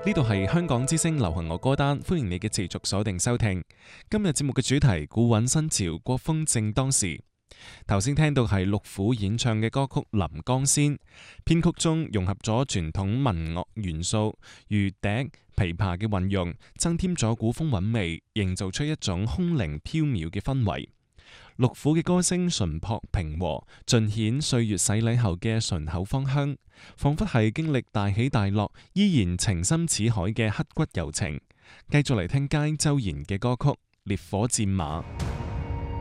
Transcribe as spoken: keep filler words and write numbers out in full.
呢度係香港之聲流行樂歌單，歡迎你嘅持續鎖定收聽。今日節目嘅主題古韻新潮，國風正當時。頭先聽到係陸虎演唱嘅歌曲《臨江仙》，編曲中融合咗傳統民樂元素，如笛、琵琶嘅運用，增添咗古風韻味，營造出一種空靈飄渺嘅氛圍。陸虎嘅歌聲淳樸平和，盡顯歲月洗禮後嘅醇厚芳香，仿佛係經歷大起大落，依然情深似海嘅刻骨柔情。繼續嚟聽佳周賢嘅歌曲《烈火戰馬》。